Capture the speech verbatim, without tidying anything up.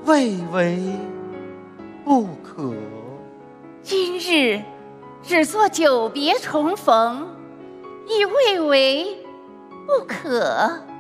未为不可。 今日只做久别重逢，亦未为不可。